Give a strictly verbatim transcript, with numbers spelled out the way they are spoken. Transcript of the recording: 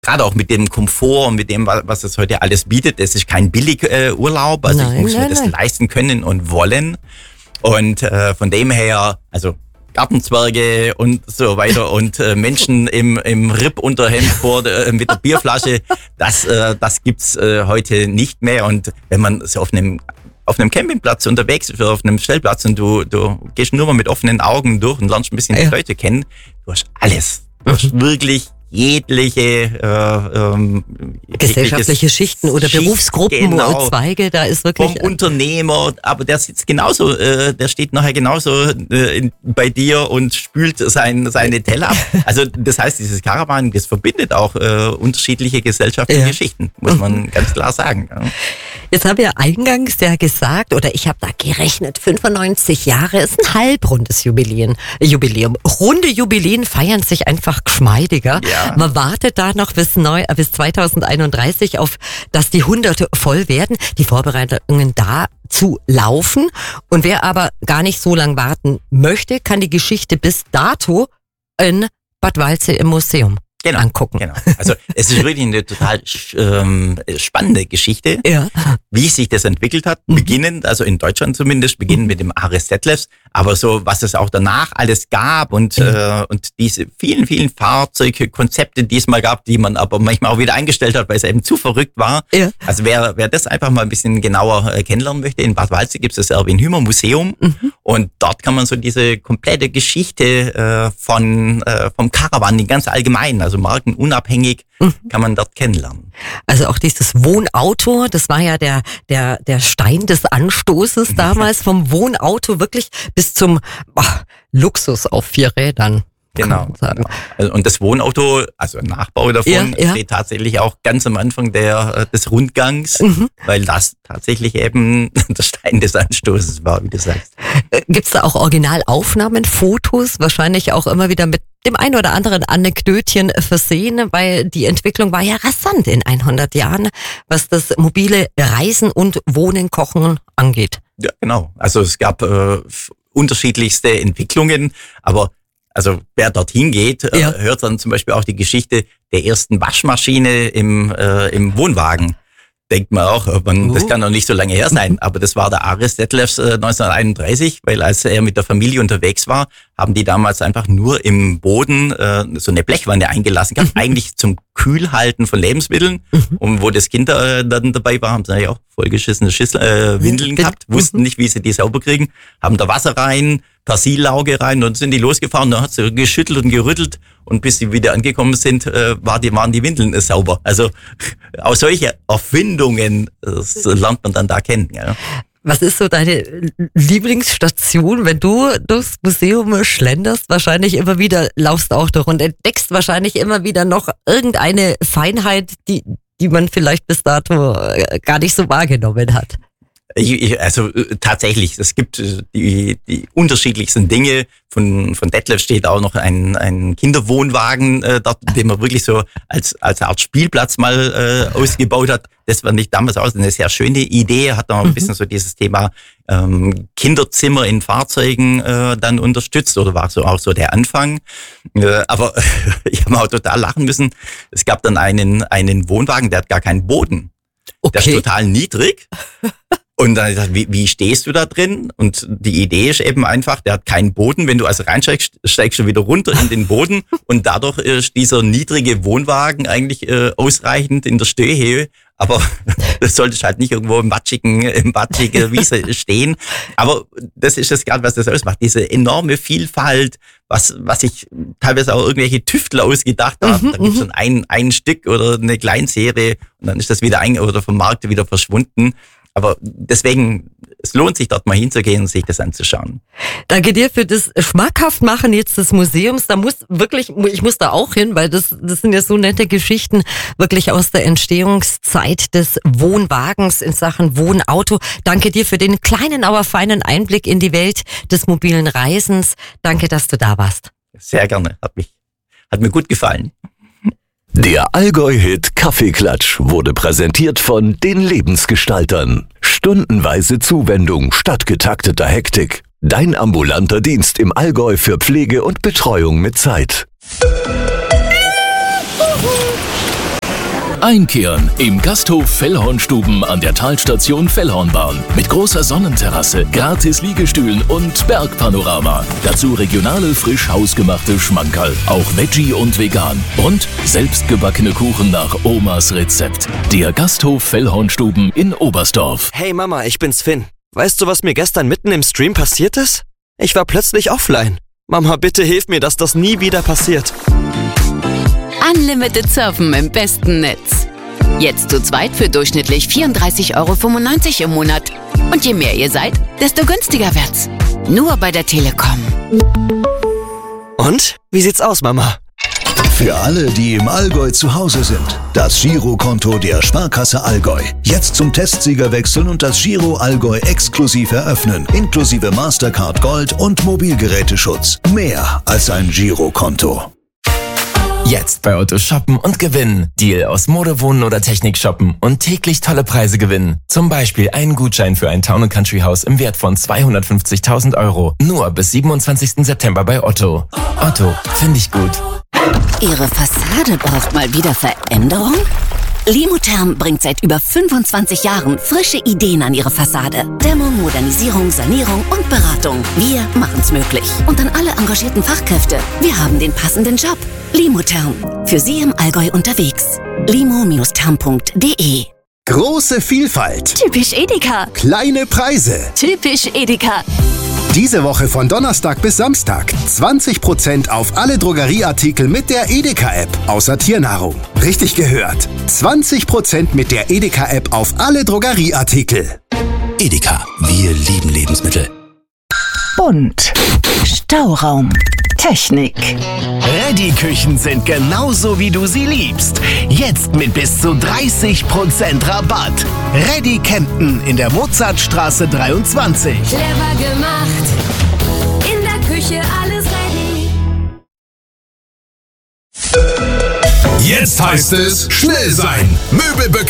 gerade auch mit dem Komfort und mit dem, was es heute alles bietet. Es ist kein Billigurlaub, äh, also nein, ich muss nein, mir das nein. leisten können und wollen. Und äh, von dem her, also Gartenzwerge und so weiter und äh, Menschen im, im Rippunterhemd vor äh, mit der Bierflasche, das, äh, das gibt's äh, heute nicht mehr. Und wenn man so auf einem auf einem Campingplatz unterwegs ist oder auf einem Stellplatz und du, du gehst nur mal mit offenen Augen durch und lernst ein bisschen die ja. Leute kennen, du hast alles. Du hast mhm. wirklich jegliche äh, ähm, gesellschaftliche Schichten oder Schicht, Berufsgruppen genau, oder Zweige, da ist wirklich vom Unternehmer, aber der sitzt genauso, äh, der steht nachher genauso äh, in, bei dir und spült sein, seine Teller ab. Also das heißt, dieses Caravan, das verbindet auch äh, unterschiedliche gesellschaftliche ja. Schichten, muss man ganz klar sagen. Ja. Jetzt habe ich ja eingangs ja gesagt, oder ich habe da gerechnet, fünfundneunzig Jahre ist ein halbrundes Jubiläum. Jubiläum. Runde Jubiläen feiern sich einfach geschmeidiger. Ja. Man wartet da noch bis, neu, bis zweitausendeinunddreißig auf, dass die Hunderte voll werden, die Vorbereitungen dazu laufen. Und wer aber gar nicht so lange warten möchte, kann die Geschichte bis dato in Bad Waldsee im Museum genau, angucken. Genau. Also es ist wirklich eine total ähm, spannende Geschichte, ja. wie sich das entwickelt hat. Mhm. Beginnend, also in Deutschland zumindest, beginnend mhm. mit dem Aris Detlefs, aber so was es auch danach alles gab und mhm. äh, und diese vielen, vielen Fahrzeugkonzepte, die es mal gab, die man aber manchmal auch wieder eingestellt hat, weil es eben zu verrückt war. Ja. Also wer wer das einfach mal ein bisschen genauer äh, kennenlernen möchte, in Bad Waldsee gibt es das Erwin Hümer Museum mhm. und dort kann man so diese komplette Geschichte äh, von äh, vom Caravan, die ganz allgemein, also markenunabhängig, mhm. kann man dort kennenlernen. Also auch dieses Wohnauto, das war ja der der der Stein des Anstoßes damals, vom Wohnauto wirklich bis zum ach, Luxus auf vier Rädern. Genau. genau. Und das Wohnauto, also ein Nachbau davon, ja, ja. steht tatsächlich auch ganz am Anfang der, des Rundgangs, mhm. weil das tatsächlich eben der Stein des Anstoßes war, wie du sagst. Gibt's da auch Originalaufnahmen, Fotos, wahrscheinlich auch immer wieder mit dem ein oder anderen Anekdötchen versehen, weil die Entwicklung war ja rasant in hundert Jahren, was das mobile Reisen und Wohnen, Kochen angeht. Ja, genau. Also es gab äh, unterschiedlichste Entwicklungen, aber also wer dorthin geht, ja. äh, hört dann zum Beispiel auch die Geschichte der ersten Waschmaschine im, äh, im Wohnwagen. Denkt man auch, man, uh. das kann noch nicht so lange her sein, aber das war der Aris Detlefs äh, neunzehnhunderteinunddreißig, weil als er mit der Familie unterwegs war, haben die damals einfach nur im Boden äh, so eine Blechwanne eingelassen gehabt, mhm. eigentlich zum Kühlhalten von Lebensmitteln. Mhm. Und wo das Kind äh, dann dabei war, haben sie ja auch vollgeschissene Schüssel, äh, Windeln gehabt, wussten mhm. nicht, wie sie die sauber kriegen, haben da Wasser rein, Persillauge rein und sind die losgefahren, dann hat sie geschüttelt und gerüttelt und bis sie wieder angekommen sind, äh, war die, waren die Windeln äh, sauber. Also auch solche Erfindungen äh, lernt man dann da kennen. Ja. Was ist so deine Lieblingsstation, wenn du durchs Museum schlenderst? Wahrscheinlich immer wieder laufst auch durch und entdeckst wahrscheinlich immer wieder noch irgendeine Feinheit, die, die man vielleicht bis dato gar nicht so wahrgenommen hat. Ich, ich, also äh, tatsächlich, es gibt äh, die, die unterschiedlichsten Dinge. Von, von Detlef steht auch noch ein, ein Kinderwohnwagen äh, dort, den man wirklich so als, als Art Spielplatz mal äh, ausgebaut hat. Das fand ich damals auch eine sehr schöne Idee. Hat noch ein bisschen so dieses Thema ähm, Kinderzimmer in Fahrzeugen äh, dann unterstützt oder war so auch so der Anfang. Äh, aber ich habe auch total lachen müssen. Es gab dann einen, einen Wohnwagen, der hat gar keinen Boden. Okay. Der ist total niedrig. Und dann habe ich gesagt, wie, wie stehst du da drin? Und die Idee ist eben einfach, der hat keinen Boden. Wenn du also reinsteigst, steigst du wieder runter in den Boden. Und dadurch ist dieser niedrige Wohnwagen eigentlich äh, ausreichend in der Stehhöhe. Aber das sollte halt nicht irgendwo im matschigen, im matschigen Wiese stehen. Aber das ist das gerade, was das ausmacht. Diese enorme Vielfalt, was, was sich teilweise auch irgendwelche Tüftler ausgedacht haben. Mhm, da gibt es dann ein, ein Stück oder eine Kleinserie und dann ist das wieder ein, oder vom Markt wieder verschwunden. Aber deswegen, es lohnt sich dort mal hinzugehen und sich das anzuschauen. Danke dir für das Schmackhaftmachen jetzt des Museums. Da muss wirklich, ich muss da auch hin, weil das, das sind ja so nette Geschichten wirklich aus der Entstehungszeit des Wohnwagens in Sachen Wohnauto. Danke dir für den kleinen, aber feinen Einblick in die Welt des mobilen Reisens. Danke, dass du da warst. Sehr gerne. Hat mich, hat mir gut gefallen. Der Allgäu-Hit Kaffeeklatsch wurde präsentiert von den Lebensgestaltern. Stundenweise Zuwendung statt getakteter Hektik. Dein ambulanter Dienst im Allgäu für Pflege und Betreuung mit Zeit. Einkehren im Gasthof Fellhornstuben an der Talstation Fellhornbahn. Mit großer Sonnenterrasse, gratis Liegestühlen und Bergpanorama. Dazu regionale, frisch hausgemachte Schmankerl. Auch Veggie und vegan. Und selbstgebackene Kuchen nach Omas Rezept. Der Gasthof Fellhornstuben in Oberstdorf. Hey Mama, ich bin's Finn. Weißt du, was mir gestern mitten im Stream passiert ist? Ich war plötzlich offline. Mama, bitte hilf mir, dass das nie wieder passiert. Unlimited Surfen im besten Netz. Jetzt zu zweit für durchschnittlich vierunddreißig Euro fünfundneunzig im Monat. Und je mehr ihr seid, desto günstiger wird's. Nur bei der Telekom. Und? Wie sieht's aus, Mama? Für alle, die im Allgäu zu Hause sind. Das Girokonto der Sparkasse Allgäu. Jetzt zum Testsieger wechseln und das Giro Allgäu exklusiv eröffnen. Inklusive Mastercard Gold und Mobilgeräteschutz. Mehr als ein Girokonto. Jetzt bei Otto shoppen und gewinnen. Deal aus Mode, Wohnen oder Technik shoppen und täglich tolle Preise gewinnen. Zum Beispiel einen Gutschein für ein Town and Country Haus im Wert von zweihundertfünfzigtausend Euro. Nur bis siebenundzwanzigsten September bei Otto. Otto, finde ich gut. Ihre Fassade braucht mal wieder Veränderung? Limotherm bringt seit über fünfundzwanzig Jahren frische Ideen an Ihre Fassade. Dämmung, Modernisierung, Sanierung und Beratung. Wir machen's möglich. Und an alle engagierten Fachkräfte. Wir haben den passenden Job. Limotherm. Für Sie im Allgäu unterwegs. limo Bindestrich therm punkt de. Große Vielfalt. Typisch Edeka. Kleine Preise. Typisch Edeka. Diese Woche von Donnerstag bis Samstag zwanzig Prozent auf alle Drogerieartikel mit der Edeka-App, außer Tiernahrung. Richtig gehört. zwanzig Prozent mit der Edeka-App auf alle Drogerieartikel. Edeka, wir lieben Lebensmittel. Bunt. Stauraum. Technik. Reddy-Küchen sind genauso, wie du sie liebst. Jetzt mit bis zu dreißig Prozent Rabatt. Reddy Kempten in der Mozartstraße dreiundzwanzig. Clever gemacht. In der Küche alles ready. Jetzt heißt es schnell sein. Möbelböcke